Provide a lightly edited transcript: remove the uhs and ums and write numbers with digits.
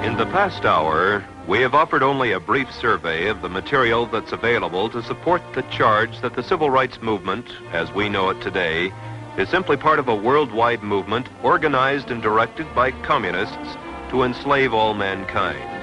In the past hour, we have offered only a brief survey of the material that's available to support the charge that the civil rights movement, as we know it today, is simply part of a worldwide movement organized and directed by communists to enslave all mankind.